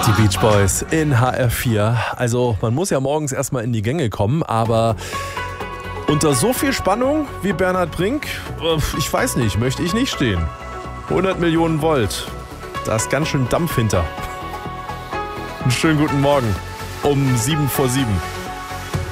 Die Beach Boys in HR4. Also man muss ja morgens erstmal in die Gänge kommen, aber unter so viel Spannung wie Bernhard Brink, ich weiß nicht, möchte ich nicht stehen. 100 Millionen Volt, da ist ganz schön Dampf hinter. Einen schönen guten Morgen um 7 vor 7.